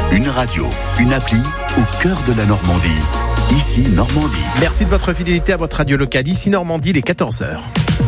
Une radio, une appli au cœur de la Normandie. Ici Normandie. Merci de votre fidélité à votre radio locale. Ici Normandie, les 14h.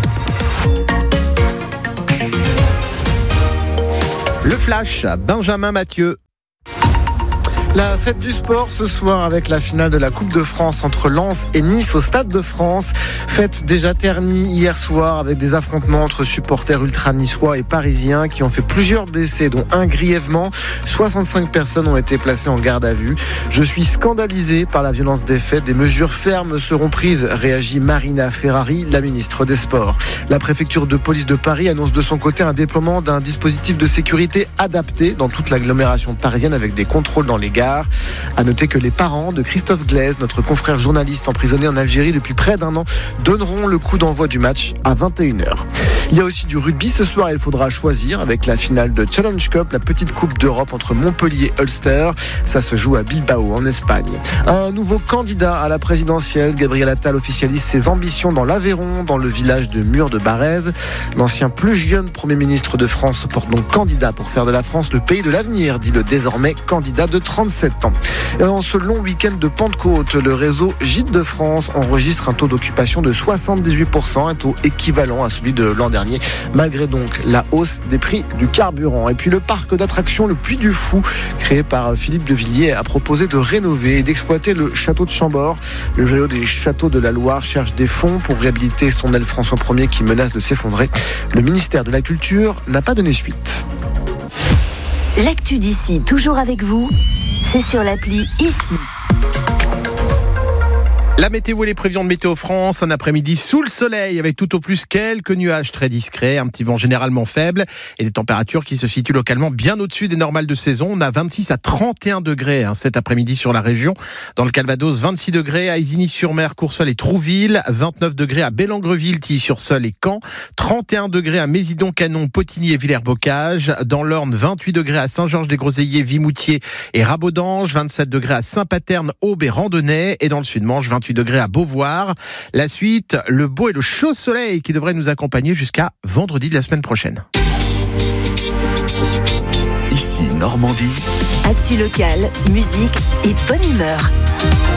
Le Flash, Benjamin Mathieu. La fête du sport ce soir avec la finale de la Coupe de France entre Lens et Nice au Stade de France. Fête déjà ternie hier soir avec des affrontements entre supporters ultra-niçois et parisiens qui ont fait plusieurs blessés, dont un grièvement. 65 personnes ont été placées en garde à vue. Je suis scandalisé par la violence des faits. Des mesures fermes seront prises, réagit Marina Ferrari, la ministre des Sports. La préfecture de police de Paris annonce de son côté un déploiement d'un dispositif de sécurité adapté dans toute l'agglomération parisienne avec des contrôles dans les gares. À noter que les parents de Christophe Glaise, notre confrère journaliste emprisonné en Algérie depuis près d'un an, donneront le coup d'envoi du match à 21h. Il y a aussi du rugby ce soir, il faudra choisir avec la finale de Challenge Cup, la petite coupe d'Europe entre Montpellier et Ulster. Ça se joue à Bilbao en Espagne. Un nouveau candidat à la présidentielle, Gabriel Attal officialise ses ambitions dans l'Aveyron, dans le village de Mur-de-Barèze. L'ancien plus jeune Premier ministre de France se porte donc candidat pour faire de la France le pays de l'avenir, dit le désormais candidat de 37 ans. Et en ce long week-end de Pentecôte, le réseau Gîtes de France enregistre un taux d'occupation de 78%, un taux équivalent à celui de l'an dernier, malgré donc la hausse des prix du carburant. Et puis le parc d'attractions Le Puy du Fou, créé par Philippe de Villiers, a proposé de rénover et d'exploiter le château de Chambord. Le joyau des châteaux de la Loire cherche des fonds pour réhabiliter son aile François Ier qui menace de s'effondrer. Le ministère de la Culture n'a pas donné suite. L'actu d'ici, toujours avec vous, c'est sur l'appli Ici. La météo et les prévisions de Météo France, un après-midi sous le soleil avec tout au plus quelques nuages très discrets, un petit vent généralement faible et des températures qui se situent localement bien au-dessus des normales de saison. On a 26 à 31 degrés cet après-midi sur la région. Dans le Calvados, 26 degrés à Isigny-sur-Mer, Courseulles et Trouville, 29 degrés à Bellengreville, Tilly-sur-Seul et Caen, 31 degrés à Mésidon-Canon, Potigny et Villers-Bocage. Dans l'Orne, 28 degrés à Saint-Georges-des-Groseilliers, Vimoutiers et Rabodange, 27 degrés à Saint-Paterne, Aube et Randonnay. Et dans le Sud-Manche, 28 degrés à Beauvoir. La suite, le beau et le chaud soleil qui devrait nous accompagner jusqu'à vendredi de la semaine prochaine. Ici Normandie. Actu locale, musique et bonne humeur.